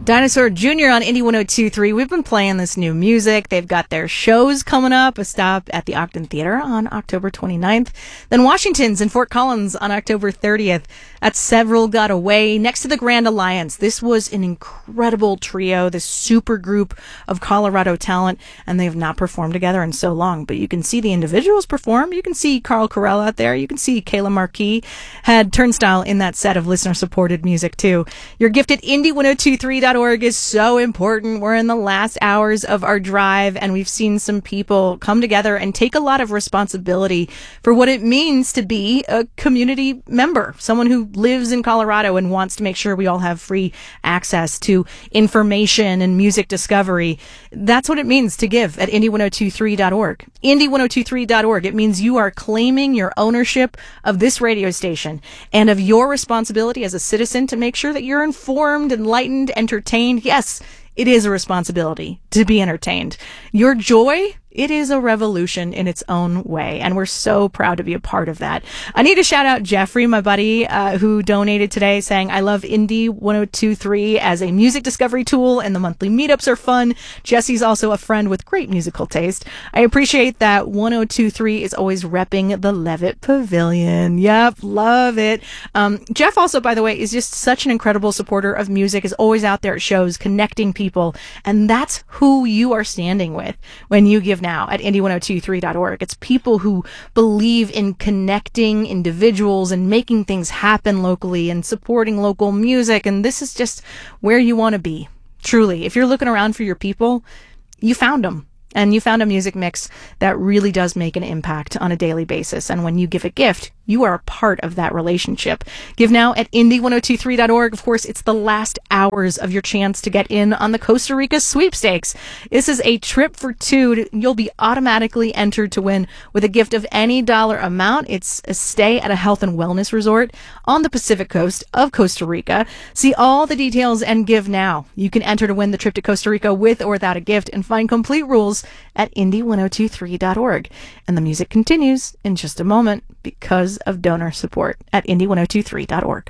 Dinosaur Jr. on Indie 102.3. We've been playing this new music. They've got their shows coming up, a stop at the Ogden Theater on October 29th. Then Washington's in Fort Collins on October 30th. At Several Got Away, next to the Grand Alliance. This was an incredible trio, this super group of Colorado talent, and they have not performed together in so long. But you can see the individuals perform. You can see Carl Carell out there. You can see Kayla Marquis had Turnstile in that set of listener-supported music, too. Your gift at indie1023.org is so important. We're in the last hours of our drive, and we've seen some people come together and take a lot of responsibility for what it means to be a community member, someone who lives in Colorado and wants to make sure we all have free access to information and music discovery. That's what it means to give at indie1023.org. Indie1023.org. It means you are claiming your ownership of this radio station and of your responsibility as a citizen to make sure that you're informed, enlightened, entertained. Yes, it is a responsibility to be entertained. Your joy, it is a revolution in its own way, and we're so proud to be a part of that. I need to shout out Jeffrey, my buddy, who donated today, saying, I love Indie 102.3 as a music discovery tool, and the monthly meetups are fun. Jesse's also a friend with great musical taste. I appreciate that 102.3 is always repping the Levitt Pavilion. Yep, love it. Jeff also, by the way, is just such an incredible supporter of music, is always out there at shows, connecting people, and that's who you are standing with when you give now at indie1023.org. It's people who believe in connecting individuals and making things happen locally and supporting local music. And this is just where you want to be. Truly, if you're looking around for your people, you found them. And you found a music mix that really does make an impact on a daily basis. And when you give a gift, you are a part of that relationship. Give now at indie1023.org. Of course, it's the last hours of your chance to get in on the Costa Rica sweepstakes. This is a trip for two. You'll be automatically entered to win with a gift of any dollar amount. It's a stay at a health and wellness resort on the Pacific coast of Costa Rica. See all the details and give now. You can enter to win the trip to Costa Rica with or without a gift and find complete rules at indie1023.org. And the music continues in just a moment because of donor support at indie1023.org.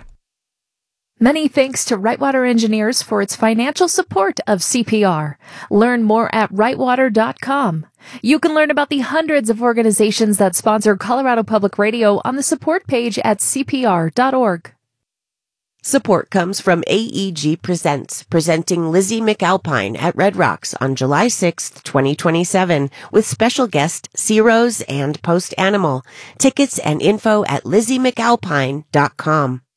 Many thanks to Rightwater Engineers for its financial support of CPR. Learn more at rightwater.com. You can learn about the hundreds of organizations that sponsor Colorado Public Radio on the support page at cpr.org. Support comes from AEG Presents, presenting Lizzie McAlpine at Red Rocks on July 6th, 2027, with special guest C-Rose and Post Animal. Tickets and info at lizziemcalpine.com.